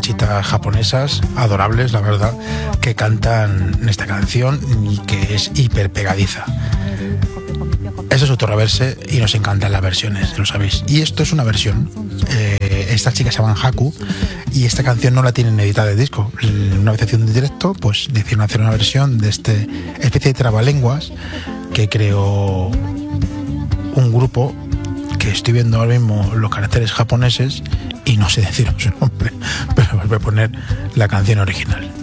muchachitas japonesas adorables, la verdad, que cantan esta canción y que es hiper pegadiza. Eso es Autoreverse y nos encantan las versiones, lo sabéis. Y esto es una versión. Estas chicas se llaman Haku y esta canción no la tienen editada de disco. Una vez haciendo un directo, pues decidieron hacer una versión de este especie de trabalenguas que creó un grupo que estoy viendo ahora mismo los caracteres japoneses y no sé deciros su nombre, pero os voy a poner la canción original.